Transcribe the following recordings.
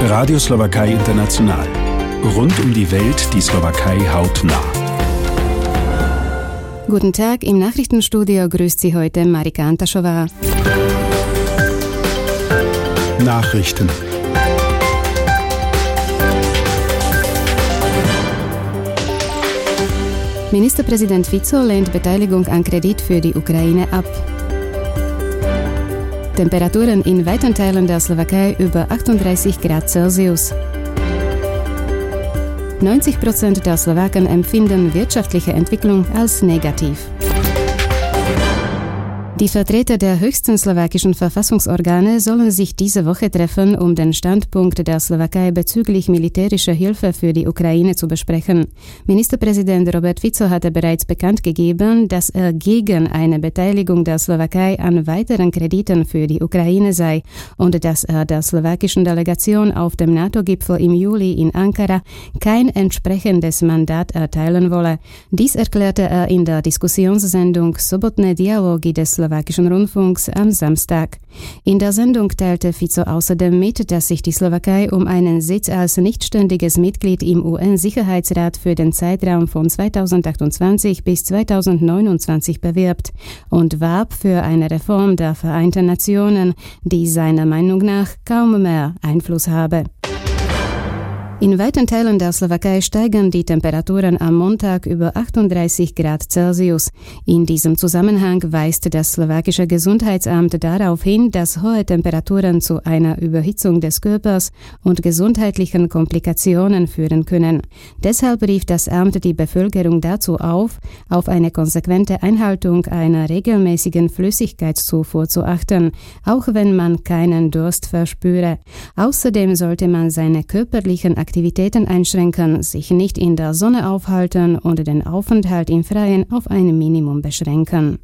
Radio Slowakei International. Rund um die Welt die Slowakei hautnah. Guten Tag, im Nachrichtenstudio grüßt Sie heute Marika Antaschova. Nachrichten. Ministerpräsident Fico lehnt Beteiligung an Kredit für die Ukraine ab. Temperaturen in weiten Teilen der Slowakei über 38 Grad Celsius. 90% der Slowaken empfinden wirtschaftliche Entwicklung als negativ. Die Vertreter der höchsten slowakischen Verfassungsorgane sollen sich diese Woche treffen, um den Standpunkt der Slowakei bezüglich militärischer Hilfe für die Ukraine zu besprechen. Ministerpräsident Robert Fico hatte bereits bekannt gegeben, dass er gegen eine Beteiligung der Slowakei an weiteren Krediten für die Ukraine sei und dass er der slowakischen Delegation auf dem NATO-Gipfel im Juli in Ankara kein entsprechendes Mandat erteilen wolle. Dies erklärte er in der Diskussionssendung Sobotné dialogy des slowakischen Rundfunks am Samstag. In der Sendung teilte Fico außerdem mit, dass sich die Slowakei um einen Sitz als nichtständiges Mitglied im UN-Sicherheitsrat für den Zeitraum von 2028 bis 2029 bewirbt und warb für eine Reform der Vereinten Nationen, die seiner Meinung nach kaum mehr Einfluss habe. In weiten Teilen der Slowakei steigen die Temperaturen am Montag über 38 Grad Celsius. In diesem Zusammenhang weist das slowakische Gesundheitsamt darauf hin, dass hohe Temperaturen zu einer Überhitzung des Körpers und gesundheitlichen Komplikationen führen können. Deshalb rief das Amt die Bevölkerung dazu auf eine konsequente Einhaltung einer regelmäßigen Flüssigkeitszufuhr zu achten, auch wenn man keinen Durst verspüre. Außerdem sollte man seine körperlichen Aktivitäten einschränken, sich nicht in der Sonne aufhalten und den Aufenthalt im Freien auf ein Minimum beschränken.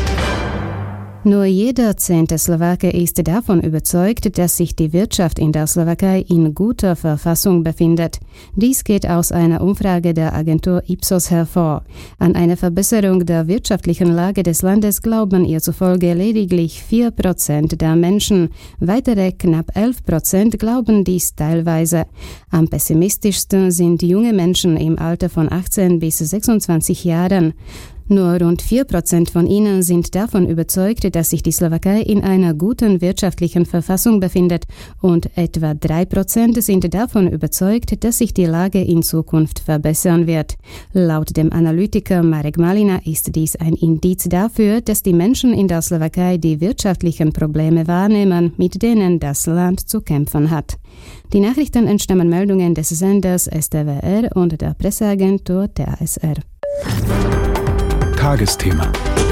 Nur jeder 10. Slowake ist davon überzeugt, dass sich die Wirtschaft in der Slowakei in guter Verfassung befindet. Dies geht aus einer Umfrage der Agentur Ipsos hervor. An eine Verbesserung der wirtschaftlichen Lage des Landes glauben ihr zufolge lediglich 4% der Menschen. Weitere knapp 11% glauben dies teilweise. Am pessimistischsten sind junge Menschen im Alter von 18 bis 26 Jahren. Nur rund 4% von ihnen sind davon überzeugt, dass sich die Slowakei in einer guten wirtschaftlichen Verfassung befindet und etwa 3% sind davon überzeugt, dass sich die Lage in Zukunft verbessern wird. Laut dem Analytiker Marek Malina ist dies ein Indiz dafür, dass die Menschen in der Slowakei die wirtschaftlichen Probleme wahrnehmen, mit denen das Land zu kämpfen hat. Die Nachrichten entstammen Meldungen des Senders STWR und der Presseagentur TASR. Tagesthema.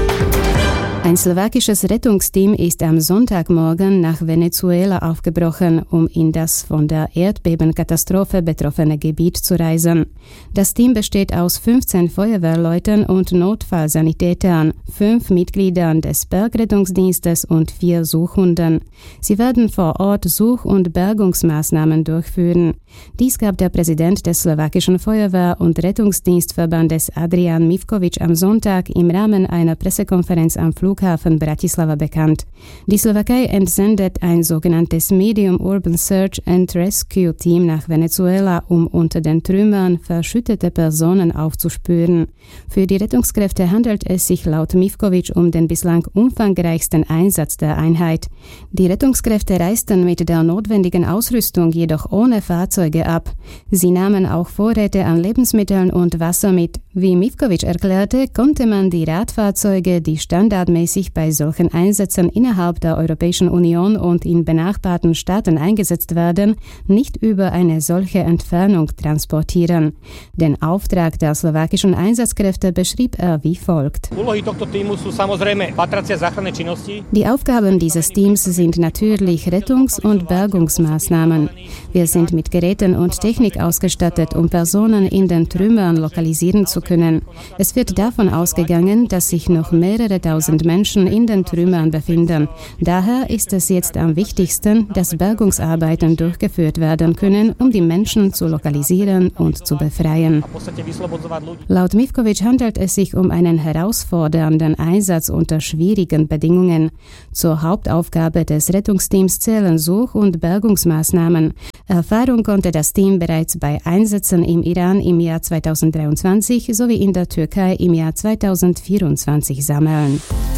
Ein slowakisches Rettungsteam ist am Sonntagmorgen nach Venezuela aufgebrochen, um in das von der Erdbebenkatastrophe betroffene Gebiet zu reisen. Das Team besteht aus 15 Feuerwehrleuten und Notfallsanitätern, 5 Mitgliedern des Bergrettungsdienstes und 4 Suchhunden. Sie werden vor Ort Such- und Bergungsmaßnahmen durchführen. Dies gab der Präsident des slowakischen Feuerwehr- und Rettungsdienstverbandes Adrian Mivkovic am Sonntag im Rahmen einer Pressekonferenz am Flughafen Bratislava bekannt. Die Slowakei entsendet ein sogenanntes Medium Urban Search and Rescue Team nach Venezuela, um unter den Trümmern verschüttete Personen aufzuspüren. Für die Rettungskräfte handelt es sich laut Mivkovic um den bislang umfangreichsten Einsatz der Einheit. Die Rettungskräfte reisten mit der notwendigen Ausrüstung jedoch ohne Fahrzeuge ab. Sie nahmen auch Vorräte an Lebensmitteln und Wasser mit. Wie Mivkovic erklärte, konnte man die Radfahrzeuge, die standardmäßig bei solchen Einsätzen innerhalb der Europäischen Union und in benachbarten Staaten eingesetzt werden, nicht über eine solche Entfernung transportieren. Den Auftrag der slowakischen Einsatzkräfte beschrieb er wie folgt. Die Aufgaben dieses Teams sind natürlich Rettungs- und Bergungsmaßnahmen. Wir sind mit Geräten und Technik ausgestattet, um Personen in den Trümmern lokalisieren zu können. Es wird davon ausgegangen, dass sich noch mehrere tausend Menschen in den Trümmern befinden. Daher ist es jetzt am wichtigsten, dass Bergungsarbeiten durchgeführt werden können, um die Menschen zu lokalisieren und zu befreien. Laut Mivkovic handelt es sich um einen herausfordernden Einsatz unter schwierigen Bedingungen. Zur Hauptaufgabe des Rettungsteams zählen Such- und Bergungsmaßnahmen. Erfahrung konnte das Team bereits bei Einsätzen im Iran im Jahr 2023 sowie in der Türkei im Jahr 2024 sammeln.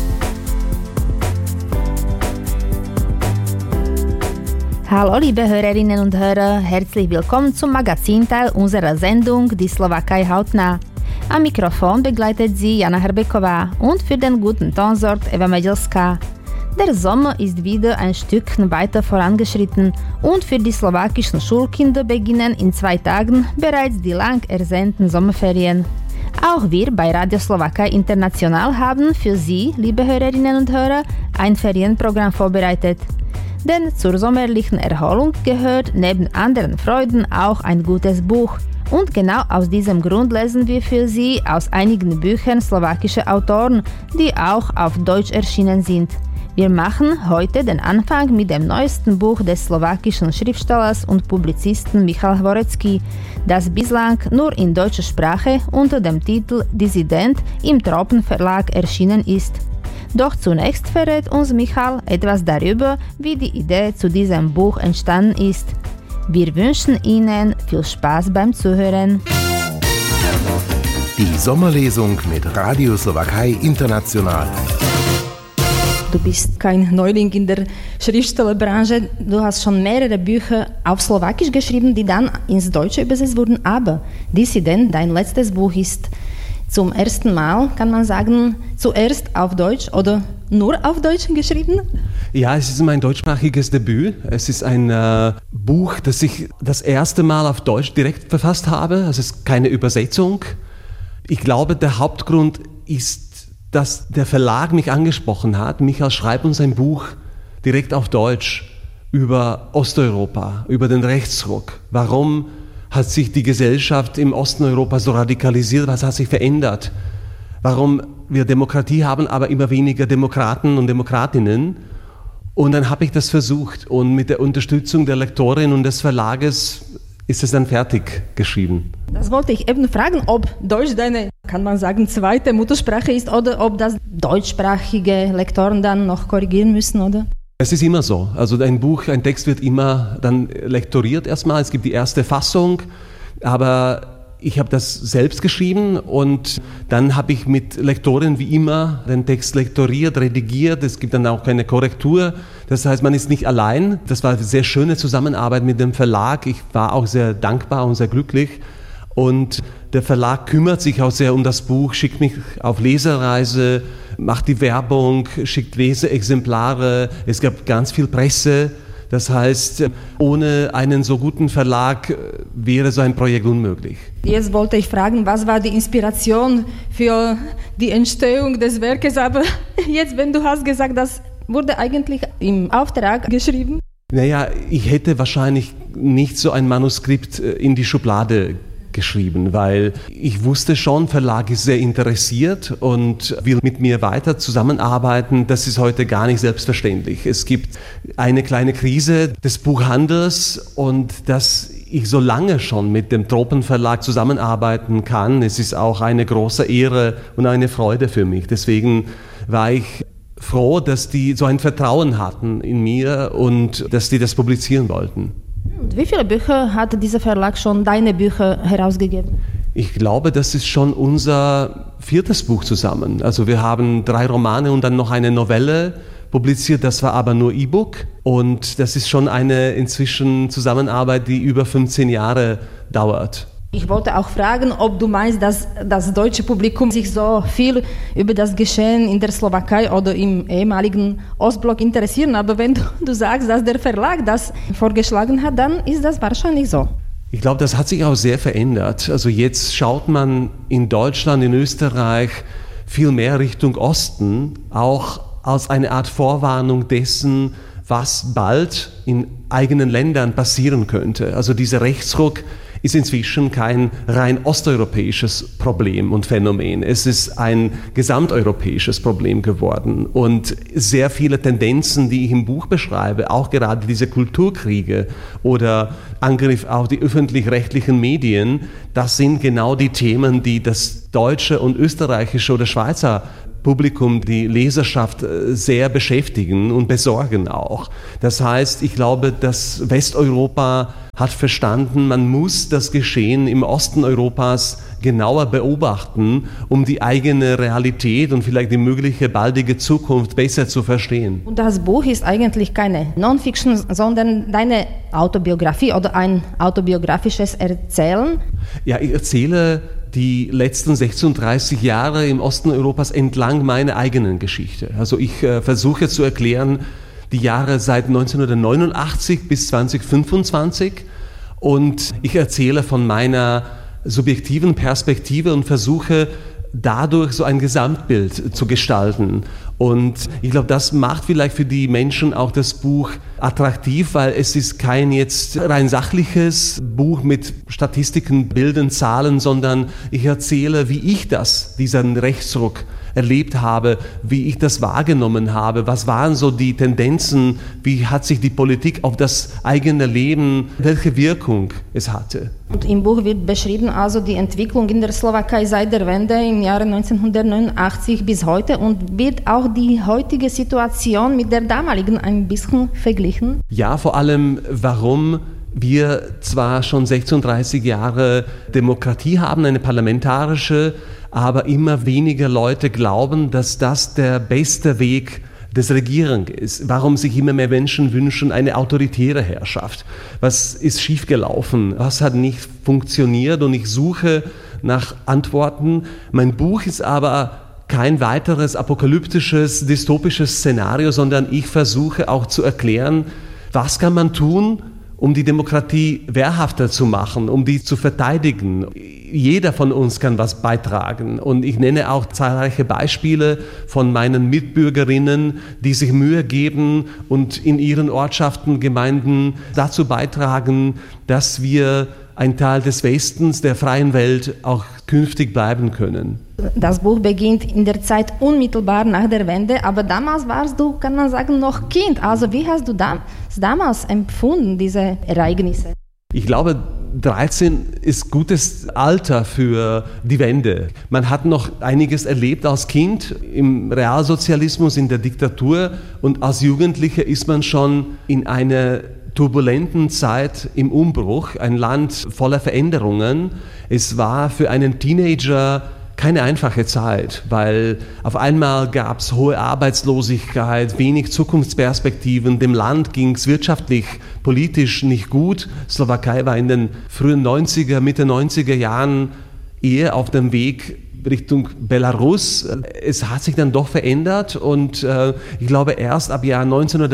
Hallo liebe Hörerinnen und Hörer, herzlich willkommen zum Magazinteil unserer Sendung Die Slowakei hautnah. Am Mikrofon begleitet sie Jana Herbeková und für den guten Ton sorgt Eva Medelska. Der Sommer ist wieder ein Stückchen weiter vorangeschritten und für die slowakischen Schulkinder beginnen in 2 Tagen bereits die lang ersehnten Sommerferien. Auch wir bei Radio Slowakei International haben für Sie, liebe Hörerinnen und Hörer, ein Ferienprogramm vorbereitet. Denn zur sommerlichen Erholung gehört neben anderen Freuden auch ein gutes Buch. Und genau aus diesem Grund lesen wir für Sie aus einigen Büchern slowakischer Autoren, die auch auf Deutsch erschienen sind. Wir machen heute den Anfang mit dem neuesten Buch des slowakischen Schriftstellers und Publizisten Michal Hvorecký, das bislang nur in deutscher Sprache unter dem Titel Dissident im Tropen Verlag erschienen ist. Doch zunächst verrät uns Michal etwas darüber, wie die Idee zu diesem Buch entstanden ist. Wir wünschen Ihnen viel Spaß beim Zuhören. Die Sommerlesung mit Radio Slowakei International. Du bist kein Neuling in der Schriftstellerbranche. Du hast schon mehrere Bücher auf Slowakisch geschrieben, die dann ins Deutsche übersetzt wurden. Aber Dissident, dein letztes Buch, ist zum ersten Mal, kann man sagen, zuerst auf Deutsch oder nur auf Deutsch geschrieben? Ja, es ist mein deutschsprachiges Debüt. Es ist ein Buch, das ich das erste Mal auf Deutsch direkt verfasst habe. Es ist keine Übersetzung. Ich glaube, der Hauptgrund ist, dass der Verlag mich angesprochen hat. Michael, schreib uns ein Buch direkt auf Deutsch über Osteuropa, über den Rechtsruck. Warum hat sich die Gesellschaft im Osten Europas so radikalisiert? Was hat sich verändert? Warum wir Demokratie haben, aber immer weniger Demokraten und Demokratinnen? Und dann habe ich das versucht und mit der Unterstützung der Lektorin und des Verlages ist es dann fertig geschrieben. Das wollte ich eben fragen, ob Deutsch deine, kann man sagen, zweite Muttersprache ist oder ob das deutschsprachige Lektoren dann noch korrigieren müssen, oder? Es ist immer so. Also ein Text wird immer dann lektoriert erstmal. Es gibt die erste Fassung, aber ich habe das selbst geschrieben und dann habe ich mit Lektoren wie immer den Text lektoriert, redigiert. Es gibt dann auch keine Korrektur. Das heißt, man ist nicht allein. Das war eine sehr schöne Zusammenarbeit mit dem Verlag. Ich war auch sehr dankbar und sehr glücklich. Und der Verlag kümmert sich auch sehr um das Buch, schickt mich auf Lesereise, macht die Werbung, schickt Leseexemplare. Es gab ganz viel Presse. Das heißt, ohne einen so guten Verlag wäre so ein Projekt unmöglich. Jetzt wollte ich fragen, was war die Inspiration für die Entstehung des Werkes? Aber jetzt, wenn du hast gesagt, das wurde eigentlich im Auftrag geschrieben? Naja, ich hätte wahrscheinlich nicht so ein Manuskript in die Schublade geschrieben, weil ich wusste schon, Verlag ist sehr interessiert und will mit mir weiter zusammenarbeiten. Das ist heute gar nicht selbstverständlich. Es gibt eine kleine Krise des Buchhandels und dass ich so lange schon mit dem Tropenverlag zusammenarbeiten kann, es ist auch eine große Ehre und eine Freude für mich. Deswegen war ich froh, dass die so ein Vertrauen hatten in mir und dass die das publizieren wollten. Und wie viele Bücher hat dieser Verlag schon, deine Bücher, herausgegeben? Ich glaube, das ist schon unser 4. Buch zusammen. Also wir haben 3 Romane und dann noch eine Novelle publiziert, das war aber nur E-Book. Und das ist schon eine inzwischen Zusammenarbeit, die über 15 Jahre dauert. Ich wollte auch fragen, ob du meinst, dass das deutsche Publikum sich so viel über das Geschehen in der Slowakei oder im ehemaligen Ostblock interessieren. Aber wenn du sagst, dass der Verlag das vorgeschlagen hat, dann ist das wahrscheinlich so. Ich glaube, das hat sich auch sehr verändert. Also jetzt schaut man in Deutschland, in Österreich viel mehr Richtung Osten, auch als eine Art Vorwarnung dessen, was bald in eigenen Ländern passieren könnte. Also dieser Rechtsruck ist inzwischen kein rein osteuropäisches Problem und Phänomen. Es ist ein gesamteuropäisches Problem geworden. Und sehr viele Tendenzen, die ich im Buch beschreibe, auch gerade diese Kulturkriege oder Angriff auf die öffentlich-rechtlichen Medien, das sind genau die Themen, die das deutsche und österreichische oder Schweizer Publikum, die Leserschaft sehr beschäftigen und besorgen auch. Das heißt, ich glaube, dass Westeuropa hat verstanden, man muss das Geschehen im Osten Europas genauer beobachten, um die eigene Realität und vielleicht die mögliche baldige Zukunft besser zu verstehen. Und das Buch ist eigentlich keine Non-Fiction, sondern deine Autobiografie oder ein autobiografisches Erzählen? Ja, ich erzähle die letzten 36 Jahre im Osten Europas entlang meiner eigenen Geschichte. Also ich versuche zu erklären, die Jahre seit 1989 bis 2025 und ich erzähle von meiner subjektiven Perspektive und versuche dadurch so ein Gesamtbild zu gestalten. Und ich glaube, das macht vielleicht für die Menschen auch das Buch attraktiv, weil es ist kein jetzt rein sachliches Buch mit Statistiken, Bildern, Zahlen, sondern ich erzähle, wie ich diesen Rechtsruck erlebt habe, wie ich das wahrgenommen habe, was waren so die Tendenzen, wie hat sich die Politik auf das eigene Leben, welche Wirkung es hatte. Und im Buch wird beschrieben also die Entwicklung in der Slowakei seit der Wende im Jahre 1989 bis heute und wird auch die heutige Situation mit der damaligen ein bisschen verglichen? Ja, vor allem, warum wir zwar schon 36 Jahre Demokratie haben, eine parlamentarische, aber immer weniger Leute glauben, dass das der beste Weg des Regierens ist. Warum sich immer mehr Menschen wünschen eine autoritäre Herrschaft? Was ist schiefgelaufen? Was hat nicht funktioniert? Und ich suche nach Antworten. Mein Buch ist aber kein weiteres apokalyptisches, dystopisches Szenario, sondern ich versuche auch zu erklären, was kann man tun, um die Demokratie wehrhafter zu machen, um die zu verteidigen. Jeder von uns kann was beitragen. Und ich nenne auch zahlreiche Beispiele von meinen Mitbürgerinnen, die sich Mühe geben und in ihren Ortschaften, Gemeinden dazu beitragen, dass wir ein Teil des Westens, der freien Welt, auch künftig bleiben können. Das Buch beginnt in der Zeit unmittelbar nach der Wende, aber damals warst du, kann man sagen, noch Kind. Also wie hast du damals empfunden, diese Ereignisse? Ich glaube, 13 ist gutes Alter für die Wende. Man hat noch einiges erlebt als Kind im Realsozialismus, in der Diktatur und als Jugendlicher ist man schon in einer turbulenten Zeit im Umbruch, ein Land voller Veränderungen. Es war für einen Teenager keine einfache Zeit, weil auf einmal gab es hohe Arbeitslosigkeit, wenig Zukunftsperspektiven, dem Land ging es wirtschaftlich, politisch nicht gut. Slowakei war in den frühen 90er, Mitte 90er Jahren eher auf dem Weg Richtung Belarus. Es hat sich dann doch verändert und ich glaube erst ab Jahr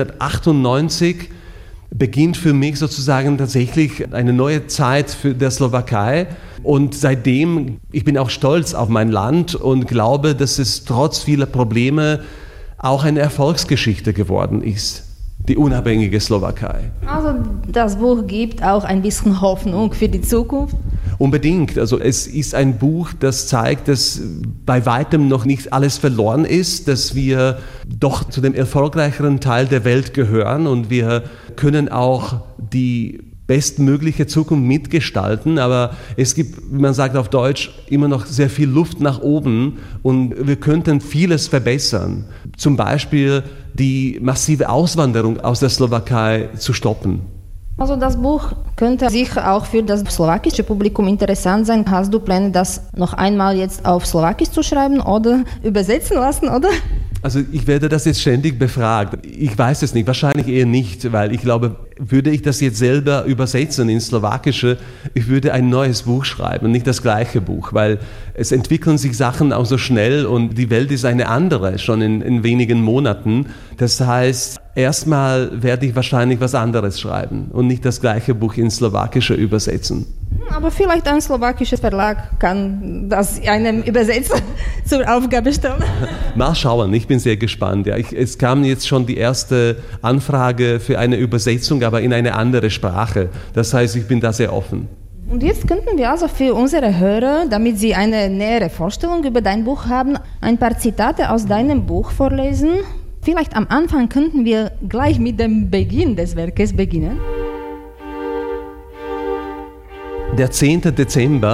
1998 beginnt für mich sozusagen tatsächlich eine neue Zeit für der Slowakei. Und seitdem, ich bin auch stolz auf mein Land und glaube, dass es trotz vieler Probleme auch eine Erfolgsgeschichte geworden ist, die unabhängige Slowakei. Also das Buch gibt auch ein bisschen Hoffnung für die Zukunft? Unbedingt. Also es ist ein Buch, das zeigt, dass bei weitem noch nicht alles verloren ist, dass wir doch zu dem erfolgreicheren Teil der Welt gehören und wir können auch die bestmögliche Zukunft mitgestalten, aber es gibt, wie man sagt auf Deutsch, immer noch sehr viel Luft nach oben und wir könnten vieles verbessern. Zum Beispiel die massive Auswanderung aus der Slowakei zu stoppen. Also das Buch könnte sicher auch für das slowakische Publikum interessant sein. Hast du Pläne, das noch einmal jetzt auf Slowakisch zu schreiben oder übersetzen lassen, oder? Also ich werde das jetzt ständig befragt. Ich weiß es nicht, wahrscheinlich eher nicht, weil ich glaube, würde ich das jetzt selber übersetzen ins Slowakische, ich würde ein neues Buch schreiben, nicht das gleiche Buch, weil es entwickeln sich Sachen auch so schnell und die Welt ist eine andere, schon in wenigen Monaten. Das heißt, erstmal werde ich wahrscheinlich was anderes schreiben und nicht das gleiche Buch ins Slowakische übersetzen. Aber vielleicht ein slowakisches Verlag kann das einem Übersetzer zur Aufgabe stellen. Mal schauen, ich bin sehr gespannt. Ja, es kam jetzt schon die erste Anfrage für eine Übersetzung, aber in eine andere Sprache. Das heißt, ich bin da sehr offen. Und jetzt könnten wir also für unsere Hörer, damit sie eine nähere Vorstellung über dein Buch haben, ein paar Zitate aus deinem Buch vorlesen. Vielleicht am Anfang könnten wir gleich mit dem Beginn des Werkes beginnen. Der 10. Dezember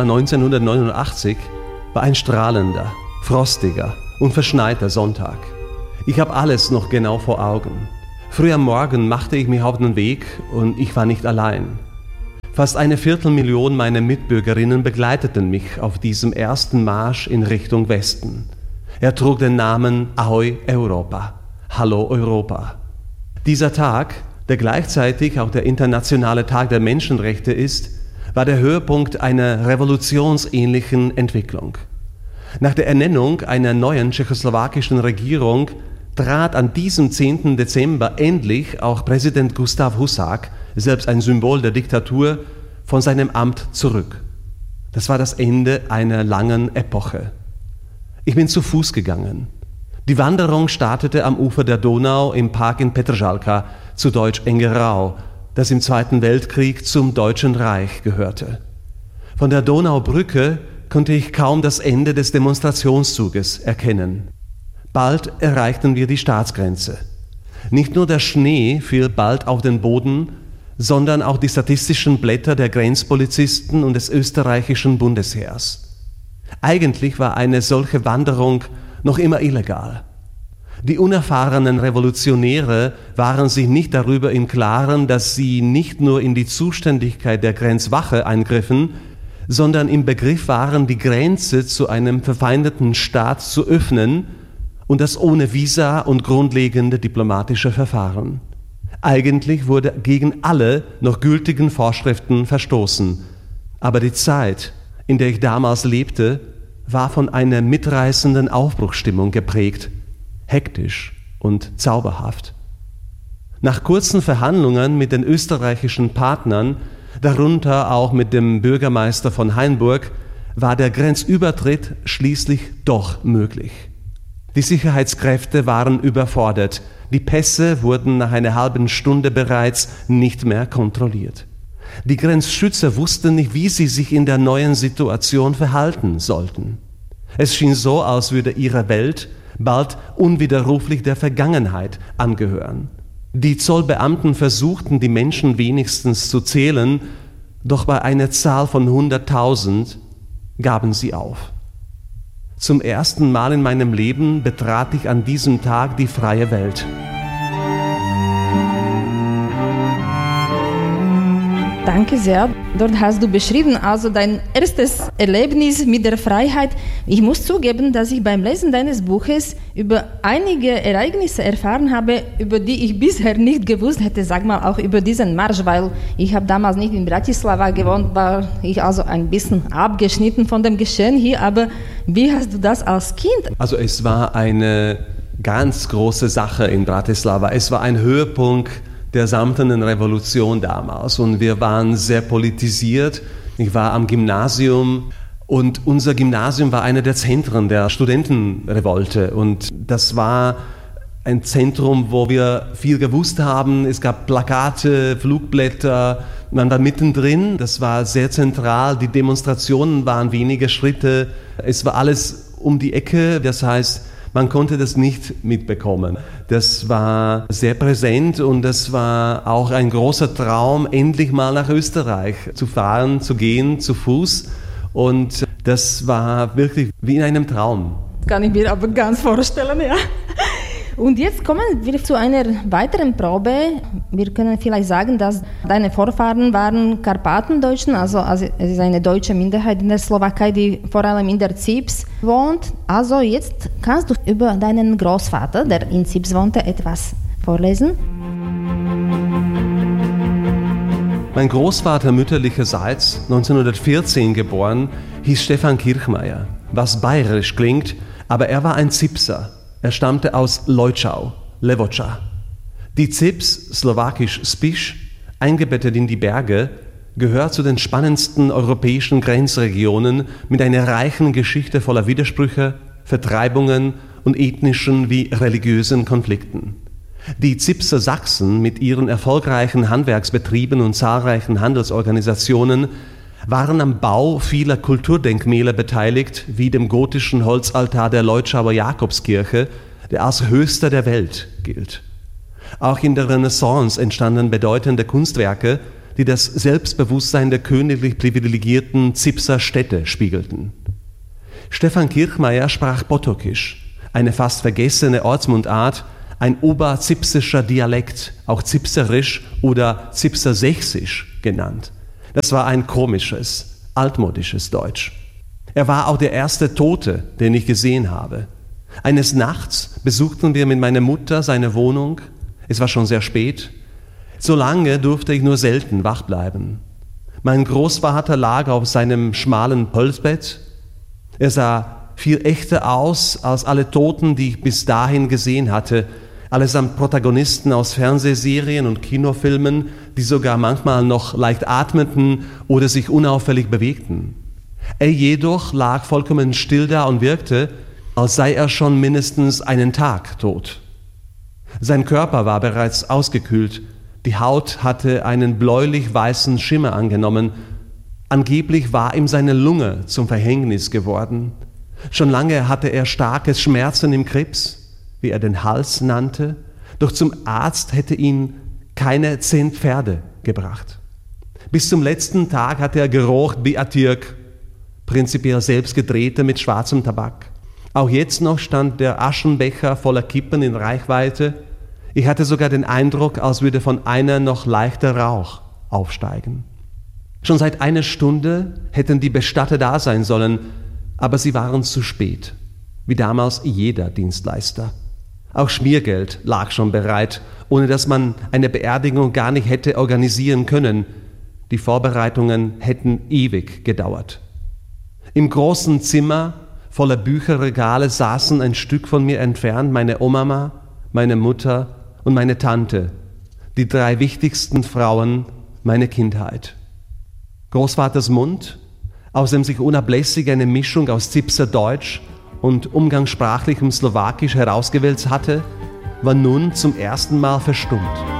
1989 war ein strahlender, frostiger und verschneiter Sonntag. Ich habe alles noch genau vor Augen. Früh am Morgen machte ich mich auf den Weg und ich war nicht allein. Fast 250.000 meiner Mitbürgerinnen begleiteten mich auf diesem ersten Marsch in Richtung Westen. Er trug den Namen Ahoi Europa, Hallo Europa. Dieser Tag, der gleichzeitig auch der internationale Tag der Menschenrechte ist, war der Höhepunkt einer revolutionsähnlichen Entwicklung. Nach der Ernennung einer neuen tschechoslowakischen Regierung trat an diesem 10. Dezember endlich auch Präsident Gustav Husák, selbst ein Symbol der Diktatur, von seinem Amt zurück. Das war das Ende einer langen Epoche. Ich bin zu Fuß gegangen. Die Wanderung startete am Ufer der Donau im Park in Petržalka, zu Deutsch Engerau, das im Zweiten Weltkrieg zum Deutschen Reich gehörte. Von der Donaubrücke konnte ich kaum das Ende des Demonstrationszuges erkennen. Bald erreichten wir die Staatsgrenze. Nicht nur der Schnee fiel bald auf den Boden, sondern auch die statistischen Blätter der Grenzpolizisten und des österreichischen Bundesheers. Eigentlich war eine solche Wanderung noch immer illegal. Die unerfahrenen Revolutionäre waren sich nicht darüber im Klaren, dass sie nicht nur in die Zuständigkeit der Grenzwache eingriffen, sondern im Begriff waren, die Grenze zu einem verfeindeten Staat zu öffnen, und das ohne Visa und grundlegende diplomatische Verfahren. Eigentlich wurde gegen alle noch gültigen Vorschriften verstoßen. Aber die Zeit, in der ich damals lebte, war von einer mitreißenden Aufbruchsstimmung geprägt, hektisch und zauberhaft. Nach kurzen Verhandlungen mit den österreichischen Partnern, darunter auch mit dem Bürgermeister von Hainburg, war der Grenzübertritt schließlich doch möglich. Die Sicherheitskräfte waren überfordert. Die Pässe wurden nach einer halben Stunde bereits nicht mehr kontrolliert. Die Grenzschützer wussten nicht, wie sie sich in der neuen Situation verhalten sollten. Es schien so, als würde ihre Welt bald unwiderruflich der Vergangenheit angehören. Die Zollbeamten versuchten, die Menschen wenigstens zu zählen, doch bei einer Zahl von 100.000 gaben sie auf. Zum ersten Mal in meinem Leben betrat ich an diesem Tag die freie Welt. Danke sehr. Dort hast du beschrieben, also dein erstes Erlebnis mit der Freiheit. Ich muss zugeben, dass ich beim Lesen deines Buches über einige Ereignisse erfahren habe, über die ich bisher nicht gewusst hätte, sag mal auch über diesen Marsch, weil ich habe damals nicht in Bratislava gewohnt, war ich also ein bisschen abgeschnitten von dem Geschehen hier, aber wie hast du das als Kind? Also es war eine ganz große Sache in Bratislava. Es war ein Höhepunkt der samtenen Revolution damals und wir waren sehr politisiert. Ich war am Gymnasium und unser Gymnasium war einer der Zentren der Studentenrevolte und das war ein Zentrum, wo wir viel gewusst haben. Es gab Plakate, Flugblätter, man war mittendrin, das war sehr zentral. Die Demonstrationen waren wenige Schritte, es war alles um die Ecke, das heißt, man konnte das nicht mitbekommen. Das war sehr präsent und das war auch ein großer Traum, endlich mal nach Österreich zu fahren, zu gehen, zu Fuß. Und das war wirklich wie in einem Traum. Das kann ich mir aber ganz vorstellen, ja. Und jetzt kommen wir zu einer weiteren Probe. Wir können vielleicht sagen, dass deine Vorfahren waren Karpatendeutschen, also es ist eine deutsche Minderheit in der Slowakei, die vor allem in der Zips wohnt. Also jetzt kannst du über deinen Großvater, der in Zips wohnte, etwas vorlesen. Mein Großvater mütterlicherseits, 1914 geboren, hieß Stefan Kirchmeier, was bayerisch klingt, aber er war ein Zipser. Er stammte aus Lojčau, Levoča. Die Zips, slowakisch Spiš, eingebettet in die Berge, gehört zu den spannendsten europäischen Grenzregionen mit einer reichen Geschichte voller Widersprüche, Vertreibungen und ethnischen wie religiösen Konflikten. Die Zipser Sachsen mit ihren erfolgreichen Handwerksbetrieben und zahlreichen Handelsorganisationen waren am Bau vieler Kulturdenkmäler beteiligt, wie dem gotischen Holzaltar der Leutschauer Jakobskirche, der als höchster der Welt gilt. Auch in der Renaissance entstanden bedeutende Kunstwerke, die das Selbstbewusstsein der königlich privilegierten Zipser Städte spiegelten. Stefan Kirchmeier sprach Potockisch, eine fast vergessene Ortsmundart, ein oberzipsischer Dialekt, auch Zipserisch oder Zipsersächsisch genannt. Das war ein komisches, altmodisches Deutsch. Er war auch der erste Tote, den ich gesehen habe. Eines Nachts besuchten wir mit meiner Mutter seine Wohnung. Es war schon sehr spät. So lange durfte ich nur selten wach bleiben. Mein Großvater lag auf seinem schmalen Holzbett. Er sah viel echter aus als alle Toten, die ich bis dahin gesehen hatte, allesamt Protagonisten aus Fernsehserien und Kinofilmen, die sogar manchmal noch leicht atmeten oder sich unauffällig bewegten. Er jedoch lag vollkommen still da und wirkte, als sei er schon mindestens einen Tag tot. Sein Körper war bereits ausgekühlt, die Haut hatte einen bläulich-weißen Schimmer angenommen. Angeblich war ihm seine Lunge zum Verhängnis geworden. Schon lange hatte er starke Schmerzen im Krebs, wie er den Hals nannte, doch zum Arzt hätte ihn keine 10 Pferde gebracht. Bis zum letzten Tag hatte er gerochen wie Atürk, prinzipiell selbst gedrehte mit schwarzem Tabak. Auch jetzt noch stand der Aschenbecher voller Kippen in Reichweite. Ich hatte sogar den Eindruck, als würde von einer noch leichter Rauch aufsteigen. Schon seit einer Stunde hätten die Bestatter da sein sollen, aber sie waren zu spät, wie damals jeder Dienstleister. Auch Schmiergeld lag schon bereit, ohne dass man eine Beerdigung gar nicht hätte organisieren können. Die Vorbereitungen hätten ewig gedauert. Im großen Zimmer voller Bücherregale saßen ein Stück von mir entfernt meine Oma, meine Mutter und meine Tante, die 3 wichtigsten Frauen meiner Kindheit. Großvaters Mund, aus dem sich unablässig eine Mischung aus Zipserdeutsch und umgangssprachlichem Slowakisch herausgewälzt hatte, war nun zum ersten Mal verstummt.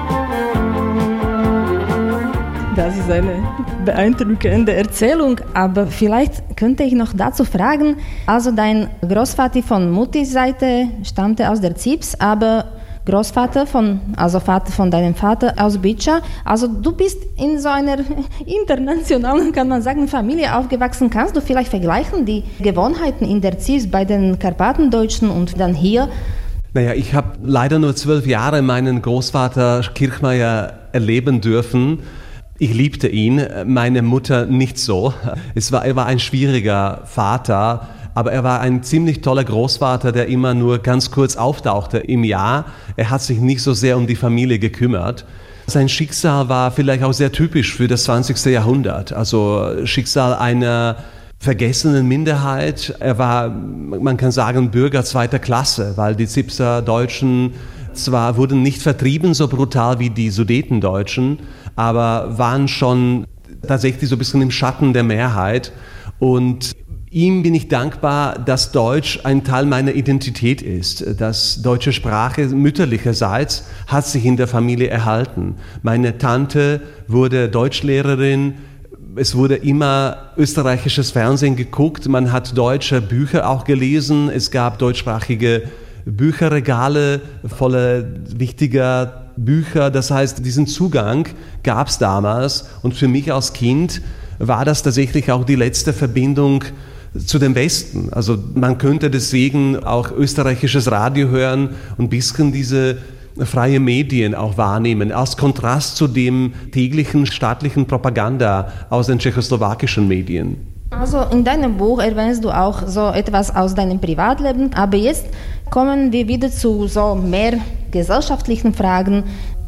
Das ist eine beeindruckende Erzählung, aber vielleicht könnte ich noch dazu fragen, also dein Großvater von Muttis Seite stammte aus der Zips, aber Großvater also Vater von deinem Vater aus Bicza. Also du bist in so einer internationalen, kann man sagen, Familie aufgewachsen. Kannst du vielleicht vergleichen die Gewohnheiten in der Zips bei den Karpatendeutschen und dann hier? Naja, ich habe leider nur 12 Jahre meinen Großvater Kirchmeier erleben dürfen. Ich liebte ihn, meine Mutter nicht so. Er war ein schwieriger Vater, aber er war ein ziemlich toller Großvater, der immer nur ganz kurz auftauchte im Jahr. Er hat sich nicht so sehr um die Familie gekümmert. Sein Schicksal war vielleicht auch sehr typisch für das 20. Jahrhundert. Also Schicksal einer vergessenen Minderheit. Er war, man kann sagen, Bürger 2. Klasse, weil die Zipser Deutschen zwar wurden nicht vertrieben so brutal wie die Sudetendeutschen, aber waren schon tatsächlich so ein bisschen im Schatten der Mehrheit. Und ihm bin ich dankbar, dass Deutsch ein Teil meiner Identität ist. Das deutsche Sprache mütterlicherseits hat sich in der Familie erhalten. Meine Tante wurde Deutschlehrerin. Es wurde immer österreichisches Fernsehen geguckt. Man hat deutsche Bücher auch gelesen. Es gab deutschsprachige Bücherregale voller wichtiger Bücher. Das heißt, diesen Zugang gab es damals. Und für mich als Kind war das tatsächlich auch die letzte Verbindung zu dem Westen. Also man könnte deswegen auch österreichisches Radio hören und ein bisschen diese freie Medien auch wahrnehmen, als Kontrast zu dem täglichen staatlichen Propaganda aus den tschechoslowakischen Medien. Also in deinem Buch erwähnst du auch so etwas aus deinem Privatleben, aber jetzt kommen wir wieder zu so mehr gesellschaftlichen Fragen.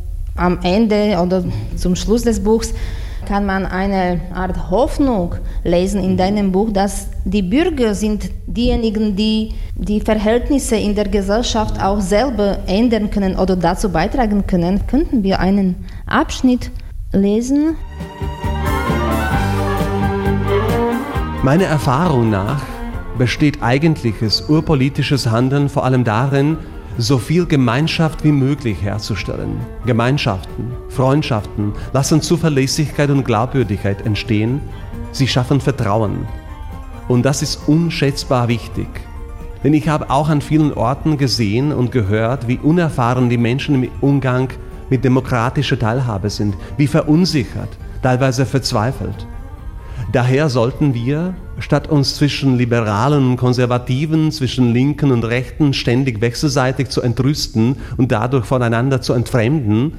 Am Ende oder zum Schluss des Buchs kann man eine Art Hoffnung lesen in deinem Buch, dass die Bürger sind diejenigen, die die Verhältnisse in der Gesellschaft auch selber ändern können oder dazu beitragen können. Könnten wir einen Abschnitt lesen? Meiner Erfahrung nach besteht eigentliches urpolitisches Handeln vor allem darin, so viel Gemeinschaft wie möglich herzustellen. Gemeinschaften, Freundschaften lassen Zuverlässigkeit und Glaubwürdigkeit entstehen Sie schaffen Vertrauen. Und das ist unschätzbar wichtig. Denn ich habe auch an vielen Orten gesehen und gehört, wie unerfahren die Menschen im Umgang mit demokratischer Teilhabe sind, wie verunsichert, teilweise verzweifelt. Daher sollten wir, statt uns zwischen Liberalen und Konservativen, zwischen Linken und Rechten ständig wechselseitig zu entrüsten und dadurch voneinander zu entfremden,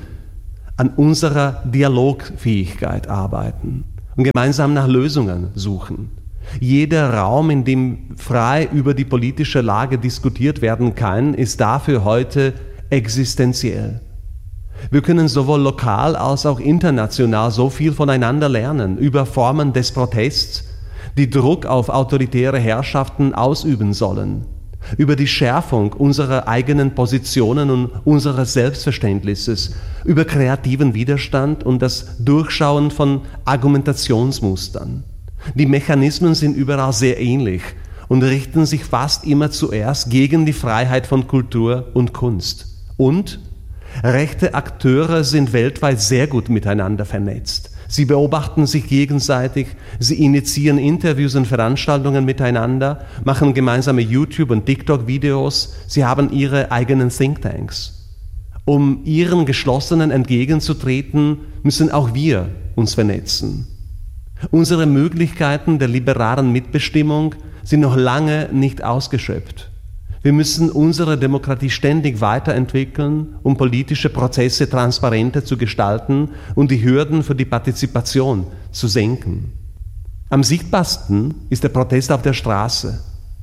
an unserer Dialogfähigkeit arbeiten und gemeinsam nach Lösungen suchen. Jeder Raum, in dem frei über die politische Lage diskutiert werden kann, ist dafür heute existenziell. Wir können sowohl lokal als auch international so viel voneinander lernen über Formen des Protests, die Druck auf autoritäre Herrschaften ausüben sollen, über die Schärfung unserer eigenen Positionen und unseres Selbstverständnisses, über kreativen Widerstand und das Durchschauen von Argumentationsmustern. Die Mechanismen sind überall sehr ähnlich und richten sich fast immer zuerst gegen die Freiheit von Kultur und Kunst. Und rechte Akteure sind weltweit sehr gut miteinander vernetzt. Sie beobachten sich gegenseitig, sie initiieren Interviews und Veranstaltungen miteinander, machen gemeinsame YouTube- und TikTok-Videos, sie haben ihre eigenen Thinktanks. Um ihren Geschlossenen entgegenzutreten, müssen auch wir uns vernetzen. Unsere Möglichkeiten der liberalen Mitbestimmung sind noch lange nicht ausgeschöpft. Wir müssen unsere Demokratie ständig weiterentwickeln, um politische Prozesse transparenter zu gestalten und die Hürden für die Partizipation zu senken. Am sichtbarsten ist der Protest auf der Straße.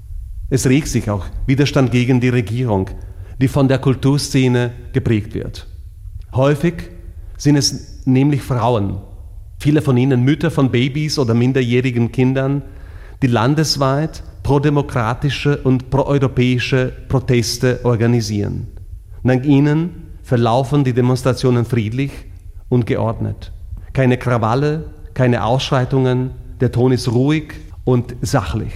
Es regt sich auch Widerstand gegen die Regierung, die von der Kulturszene geprägt wird. Häufig sind es nämlich Frauen, viele von ihnen Mütter von Babys oder minderjährigen Kindern, die landesweit prodemokratische und proeuropäische Proteste organisieren. Dank ihnen verlaufen die Demonstrationen friedlich und geordnet. Keine Krawalle, keine Ausschreitungen, der Ton ist ruhig und sachlich.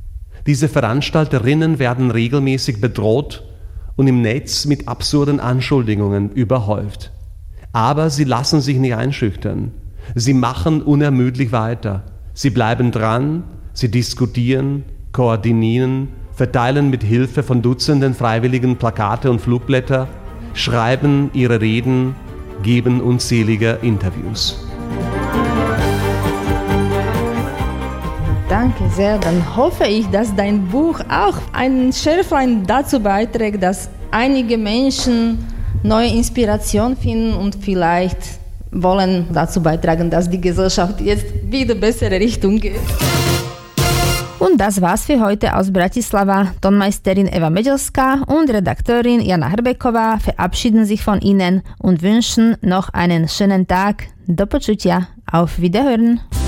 Diese Veranstalterinnen werden regelmäßig bedroht und im Netz mit absurden Anschuldigungen überhäuft. Aber sie lassen sich nicht einschüchtern. Sie machen unermüdlich weiter. Sie bleiben dran, sie diskutieren, koordinieren, verteilen mit Hilfe von Dutzenden Freiwilligen Plakate und Flugblätter, schreiben ihre Reden, geben unzählige Interviews. Danke sehr. Dann hoffe ich, dass dein Buch auch ein Schärflein dazu beiträgt, dass einige Menschen neue Inspiration finden und vielleicht wollen dazu beitragen, dass die Gesellschaft jetzt wieder bessere Richtung geht. Und das war's für heute aus Bratislava. Tonmeisterin Eva Medelská und Redakteurin Jana Hrbeková verabschieden sich von Ihnen und wünschen noch einen schönen Tag. Do počutia. Auf Wiederhören.